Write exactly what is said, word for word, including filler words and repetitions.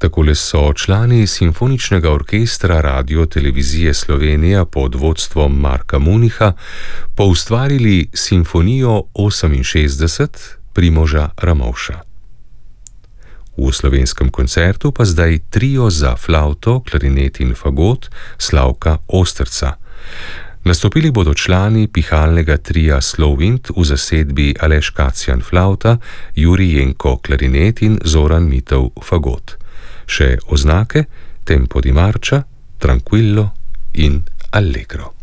Takole so člani Simfoničnega orkestra Radio-televizije Slovenija pod vodstvom Marka Municha poustvarili Simfonijo oseminšestdeset Primoža Ramovša. V slovenskem koncertu pa zdaj trio za flavto, klarinet in fagot Slavka Osterca. Nastopili bodo člani pihalnega tria Slovint v zasedbi Aleš Kacjan flavta, Jurij Jenko klarinet in Zoran Mitov fagot. Še oznake: Tempo di marcia, Tranquillo in Allegro.